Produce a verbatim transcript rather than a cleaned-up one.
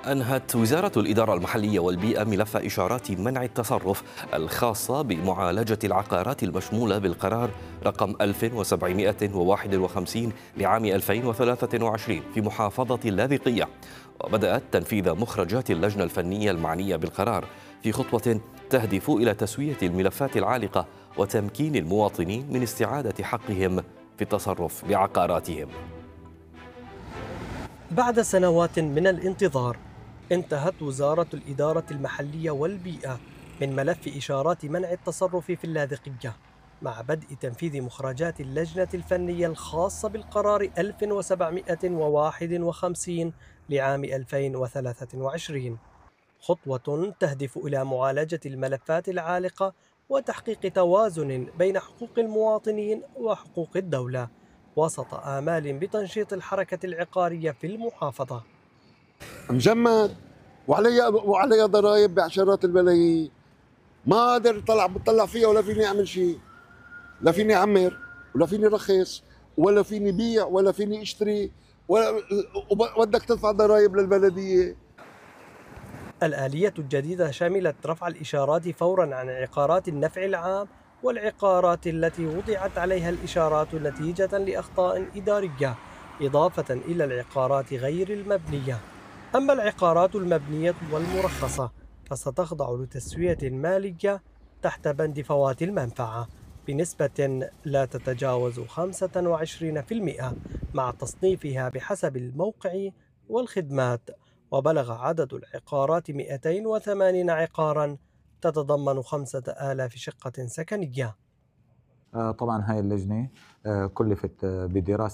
أنهت وزارة الإدارة المحلية والبيئة ملف إشارات منع التصرف الخاصة بمعالجة العقارات المشمولة بالقرار رقم ألف وسبعمائة وواحد وخمسين لعام ألفين وثلاثة وعشرين في محافظة اللاذقية، وبدأت تنفيذ مخرجات اللجنة الفنية المعنية بالقرار في خطوة تهدف إلى تسوية الملفات العالقة وتمكين المواطنين من استعادة حقهم في التصرف بعقاراتهم. بعد سنوات من الانتظار، انتهت وزارة الإدارة المحلية والبيئة من ملف إشارات منع التصرف في اللاذقية مع بدء تنفيذ مخرجات اللجنة الفنية الخاصة بالقرار ألف وسبعمائة وواحد وخمسين لعام ألفين وثلاثة وعشرين، خطوة تهدف إلى معالجة الملفات العالقة وتحقيق توازن بين حقوق المواطنين وحقوق الدولة وسط آمال بتنشيط الحركة العقارية في المحافظة. مجمد وعلي وعلي ضرائب بعشرات الملايين، ما قادر اطلع بطلع فيها ولا فيني اعمل شيء، لا فيني اعمر ولا فيني رخص ولا فيني بيع ولا فيني اشتري ولا بدك تدفع ضرائب للبلديه. الآلية الجديدة شملت رفع الإشارات فوراً عن عقارات النفع العام والعقارات التي وضعت عليها الإشارات نتيجة لأخطاء إدارية، إضافة إلى العقارات غير المبنية. أما العقارات المبنية والمرخصة فستخضع لتسوية مالية تحت بند فوات المنفعة بنسبة لا تتجاوز خمسة وعشرين بالمئة مع تصنيفها بحسب الموقع والخدمات. وبلغ عدد العقارات مئتين وثمانين عقاراً تتضمن خمسة آلاف شقة سكنية. آه، طبعا هاي اللجنة آه، كلفت آه، بدراسة